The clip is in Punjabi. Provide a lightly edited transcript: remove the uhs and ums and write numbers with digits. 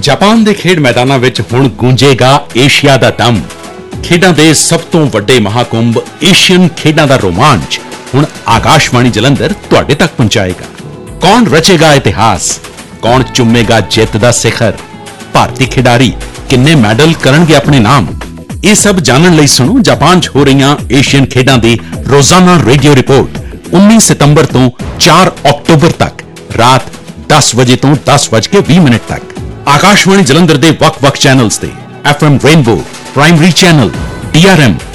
ਜਾਪਾਨ ਦੇ ਖੇਡ ਮੈਦਾਨਾਂ ਵਿੱਚ ਹੁਣ ਗੂੰਜੇਗਾ ਏਸ਼ੀਆ ਦਾ ਦਮ। ਖੇਡਾਂ ਦੇ ਸਭ ਤੋਂ ਵੱਡੇ ਮਹਾਕੁੰਭ ਏਸ਼ੀਅਨ ਖੇਡਾਂ ਦਾ ਰੋਮਾਂਚ ਹੁਣ ਆਕਾਸ਼ਵਾਣੀ ਜਲੰਧਰ ਤੁਹਾਡੇ ਤੱਕ ਪਹੁੰਚਾਏਗਾ। ਕੌਣ ਰਚੇਗਾ ਇਤਿਹਾਸ, ਕੌਣ ਚੁੰਮੇਗਾ ਜਿੱਤ ਦਾ ਸਿਖਰ, ਭਾਰਤੀ ਖਿਡਾਰੀ ਕਿੰਨੇ ਮੈਡਲ ਕਰਨਗੇ ਆਪਣੇ ਨਾਮ, ਇਹ ਸਭ ਜਾਣਨ ਲਈ ਸੁਣੋ ਜਾਪਾਨ 'ਚ ਹੋ ਰਹੀਆਂ ਏਸ਼ੀਅਨ ਖੇਡਾਂ ਦੀ ਰੋਜ਼ਾਨਾ ਰੇਡੀਓ ਰਿਪੋਰਟ 19 ਸਤੰਬਰ ਤੋਂ 4 ਅਕਤੂਬਰ ਤੱਕ ਰਾਤ 10 ਵਜੇ ਤੋਂ 10:20 ਤੱਕ ਆਕਾਸ਼ਵਾਣੀ ਜਲੰਧਰ ਦੇ ਵੱਖ-ਵੱਖ ਚੈਨਲਸ ਤੇ FM rainbow, primary channel, DRM